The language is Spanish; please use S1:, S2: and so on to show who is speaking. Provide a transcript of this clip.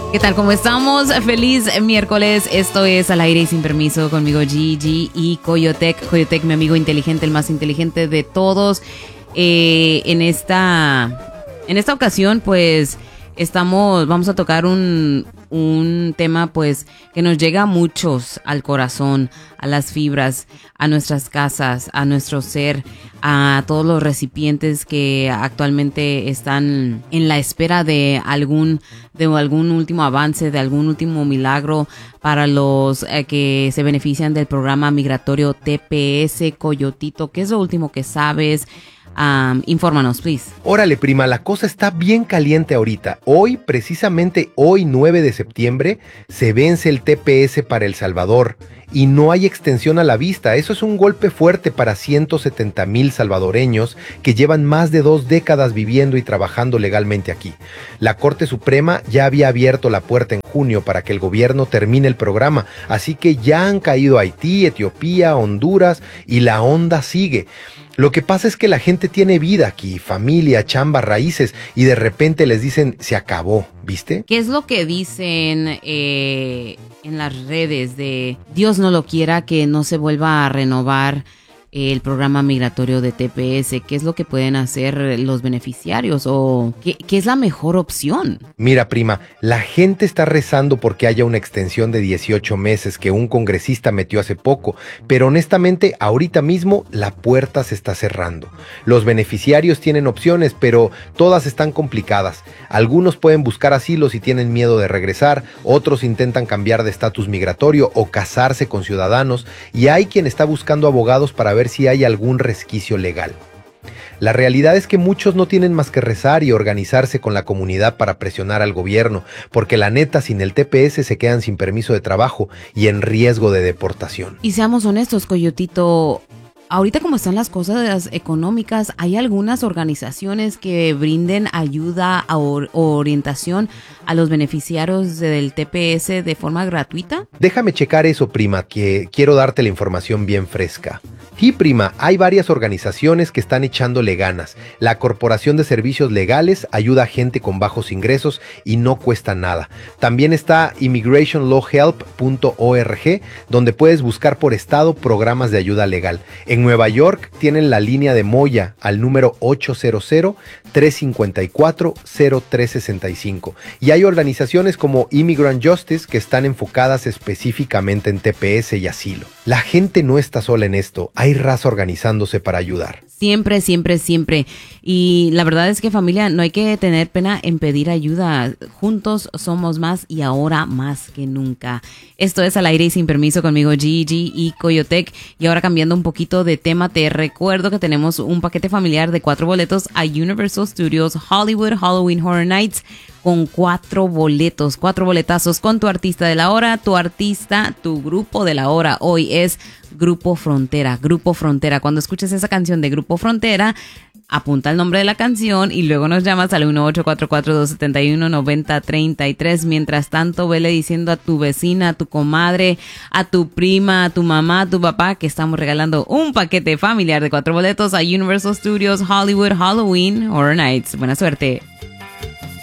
S1: ¿Qué tal? ¿Cómo estamos? Feliz miércoles. Esto es Al Aire y Sin Permiso conmigo Gigi y Coyotec. Coyotec, mi amigo inteligente, el más inteligente de todos. En esta ocasión, pues, vamos a tocar un tema, pues, que nos llega a muchos al corazón, a las fibras, a nuestras casas, a nuestro ser, a todos los recipientes que actualmente están en la espera de algún último avance, de algún último milagro para los que se benefician del programa migratorio TPS. Coyotito, ¿qué es lo último que sabes? Infórmanos, please.
S2: Órale, prima, la cosa está bien caliente ahorita. Hoy, precisamente hoy, 9 de septiembre, se vence el TPS para El Salvador y no hay extensión a la vista. Eso es un golpe fuerte para 170,000 salvadoreños que llevan más de 2 décadas viviendo y trabajando legalmente aquí. La Corte Suprema ya había abierto la puerta en junio para que el gobierno termine el programa, así que ya han caído Haití, Etiopía, Honduras y la onda sigue. Lo que pasa es que la gente tiene vida aquí, familia, chamba, raíces, y de repente les dicen, se acabó, ¿viste?
S1: ¿Qué es lo que dicen en las redes de Dios no lo quiera que no se vuelva a renovar el programa migratorio de TPS? ¿Qué es lo que pueden hacer los beneficiarios o qué es la mejor opción?
S2: Mira, prima, la gente está rezando porque haya una extensión de 18 meses que un congresista metió hace poco, pero honestamente ahorita mismo la puerta se está cerrando. Los beneficiarios tienen opciones, pero todas están complicadas. Algunos pueden buscar asilo si tienen miedo de regresar, otros intentan cambiar de estatus migratorio o casarse con ciudadanos, y hay quien está buscando abogados para ver si hay algún resquicio legal. La realidad es que muchos no tienen más que rezar y organizarse con la comunidad para presionar al gobierno, porque la neta, sin el TPS se quedan sin permiso de trabajo y en riesgo de deportación.
S1: Y seamos honestos, Coyotito, ahorita como están las cosas económicas, ¿hay algunas organizaciones que brinden ayuda o orientación a los beneficiarios del TPS de forma gratuita?
S2: Déjame checar eso, prima, que quiero darte la información bien fresca. Sí, prima, hay varias organizaciones que están echándole ganas. La Corporación de Servicios Legales ayuda a gente con bajos ingresos y no cuesta nada. También está immigrationlawhelp.org, donde puedes buscar por estado programas de ayuda legal. En Nueva York tienen la línea de Moya al número 800-354-0365. Y hay organizaciones como Immigrant Justice que están enfocadas específicamente en TPS y asilo. La gente no está sola en esto. Hay raza organizándose para ayudar.
S1: Siempre, siempre, siempre. Y la verdad es que, familia, no hay que tener pena en pedir ayuda. Juntos somos más y ahora más que nunca. Esto es Al Aire y Sin Permiso conmigo Gigi y Coyotec. Y ahora cambiando un poquito de tema, te recuerdo que tenemos un paquete familiar de 4 boletos a Universal Studios Hollywood Halloween Horror Nights con 4 boletos, 4 boletazos con tu artista de la hora, tu grupo de la hora. Hoy es Grupo Frontera, Grupo Frontera. Cuando escuches esa canción de Grupo Frontera, apunta el nombre de la canción y luego nos llamas al 1-844-271-9033. Mientras tanto, vele diciendo a tu vecina, a tu comadre, a tu prima, a tu mamá, a tu papá que estamos regalando un paquete familiar de 4 boletos a Universal Studios Hollywood Halloween Horror Nights. Buena suerte.